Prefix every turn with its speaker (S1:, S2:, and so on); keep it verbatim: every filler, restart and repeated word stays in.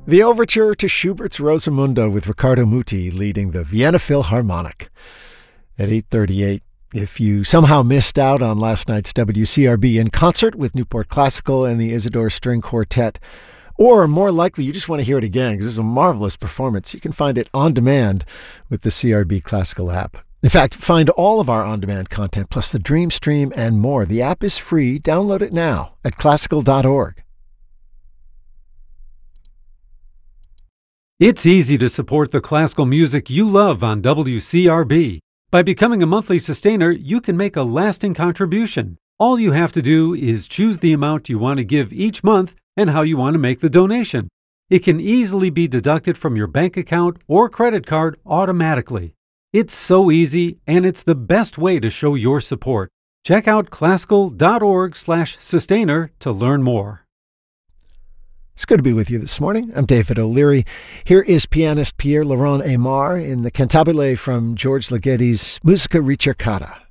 S1: The overture to Schubert's Rosamunde with Riccardo Muti leading the Vienna Philharmonic. At eight thirty-eight, if you somehow missed out on last night's W C R B in concert with Newport Classical and the Isidore String Quartet, or more likely you just want to hear it again because it's a marvelous performance, you can find it on demand with the C R B Classical app. In fact, find all of our on-demand content plus the Dream Stream and more. The app is free. Download it now at classical dot org.
S2: It's easy to support the classical music you love on W C R B. By becoming a monthly sustainer, you can make a lasting contribution. All you have to do is choose the amount you want to give each month and how you want to make the donation. It can easily be deducted from your bank account or credit card automatically. It's so easy, and it's the best way to show your support. Check out classical dot org slash sustainer to learn more.
S1: It's good to be with you this morning. I'm David O'Leary. Here is pianist Pierre Laurent Aimard in the cantabile from George Ligeti's Musica Ricercata.